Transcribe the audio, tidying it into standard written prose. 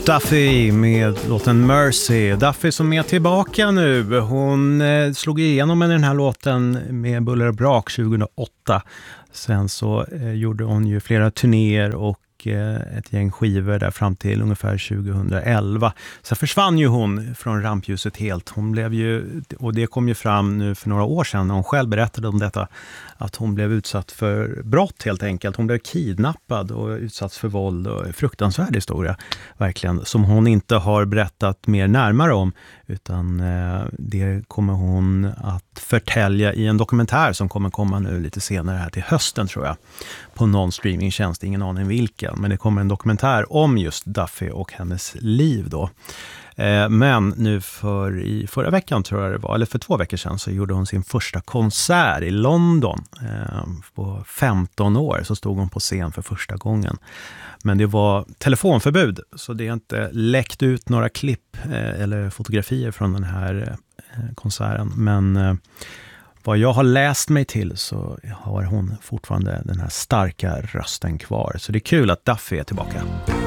Duffy med låten Mercy. Duffy som är tillbaka nu. Hon slog igenom med den här låten med Buller och Brak 2008. Sen så gjorde hon ju flera turnéer och ett gäng skivor där fram till ungefär 2011. Så försvann ju hon från rampljuset helt. Hon blev ju, och det kom ju fram nu för några år sedan när hon själv berättade om detta, att hon blev utsatt för brott helt enkelt. Hon blev kidnappad och utsatt för våld och fruktansvärd historia verkligen, som hon inte har berättat mer närmare om, utan det kommer hon att förtälja i en dokumentär som kommer komma nu lite senare här till hösten tror jag, på någon streamingtjänst, ingen aning vilken, men det kommer en dokumentär om just Duffy och hennes liv då. Men nu i förra veckan tror jag det var, eller för 2 veckor sedan, så gjorde hon sin första konsert i London. På 15 år så stod hon på scen för första gången. Men det var telefonförbud, så det är inte läckt ut några klipp eller fotografier från den här konserten. Men vad jag har läst mig till så har hon fortfarande den här starka rösten kvar. Så det är kul att Duffy är tillbaka.